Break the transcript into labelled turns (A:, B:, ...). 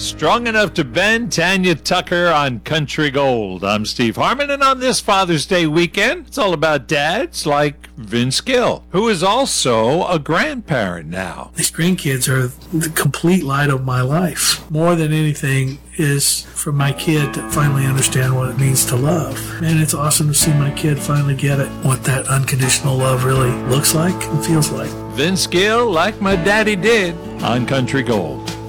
A: Strong Enough to Bend, Tanya Tucker on Country Gold. I'm Steve Harmon, and on this Father's Day weekend, it's all about dads like Vince Gill, who is also a grandparent now.
B: These grandkids are the complete light of my life. More than anything is for my kid to finally understand what it means to love. And it's awesome to see my kid finally get it, what that unconditional love really looks like and feels like.
A: Vince Gill, like my daddy did, on Country Gold.